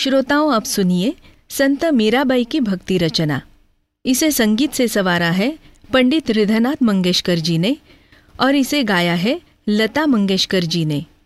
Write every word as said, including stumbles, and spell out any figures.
श्रोताओं, अब सुनिए संत मीराबाई की भक्ति रचना। इसे संगीत से संवारा है पंडित हृदयनाथ मंगेशकर जी ने और इसे गाया है लता मंगेशकर जी ने।